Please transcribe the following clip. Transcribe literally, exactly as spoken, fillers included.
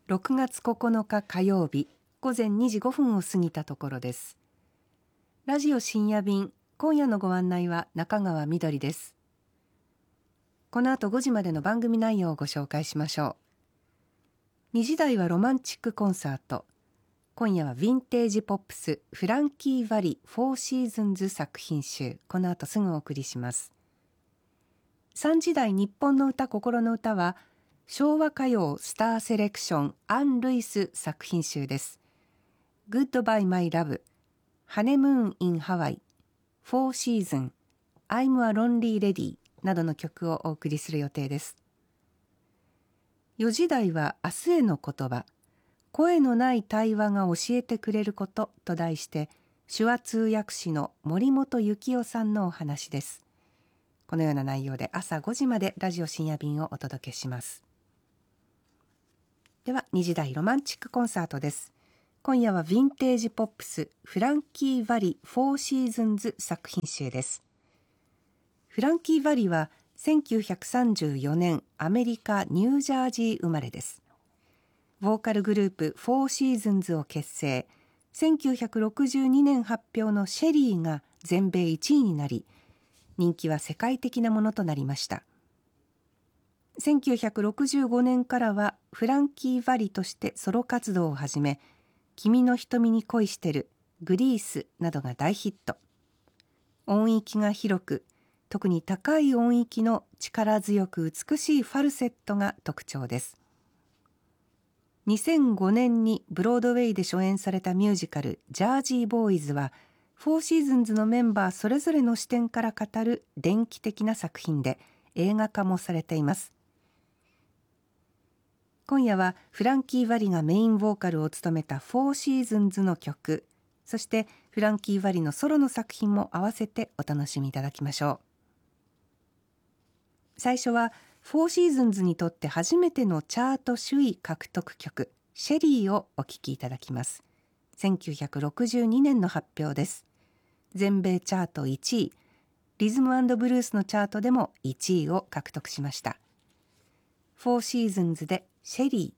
ろくがつここのか火曜日午前にじごふんを過ぎたところです。ラジオ深夜便、今夜のご案内は中川みどりです。この後ごじまでの番組内容をご紹介しましょう。にじ台はロマンチックコンサート。今夜はヴィンテージポップスフランキー・ヴァリフォーシーズンズ作品集。この後すぐお送りします。さんじ台日本の歌心の歌は昭和歌謡スターセレクションアン・ルイス作品集です。Goodbye My Love、ハネムーン in ハワイ、Four Season、I'm a Lonely Lady などの曲をお送りする予定です。よじ台は明日への言葉、声のない対話が教えてくれることと題して手話通訳士の森本幸男さんのお話です。このような内容で朝ごじまでラジオ深夜便をお届けします。ではにじ台ロマンチックコンサートです。今夜はヴィンテージポップスフランキー・ヴァリフォーシーズンズ作品集です。フランキー・ヴァリはせんきゅうひゃくさんじゅうよねんアメリカ・ニュージャージー生まれです。ボーカルグループフォーシーズンズを結成、せんきゅうひゃくろくじゅうにねん発表のシェリーが全米いちいになり、人気は世界的なものとなりました。せんきゅうひゃくろくじゅうごねんからはフランキー・ヴァリとしてソロ活動を始め、君の瞳に恋してる、グリースなどが大ヒット。音域が広く、特に高い音域の力強く美しいファルセットが特徴です。にせんごねんにブロードウェイで初演されたミュージカルジャージーボーイズは、フォーシーズンズのメンバーそれぞれの視点から語る伝記的な作品で映画化もされています。今夜はフランキー・ヴァリがメインボーカルを務めたフォーシーズンズの曲、そしてフランキー・ヴァリのソロの作品も合わせてお楽しみいただきましょう。最初はフォーシーズンズにとって初めてのチャート首位獲得曲、シェリーをお聴きいただきます。せんきゅうひゃくろくじゅうにねんの発表です。全米チャートいちい、リズム&ブルースのチャートでもいちいを獲得しました。フォーシーズンズでシェリー。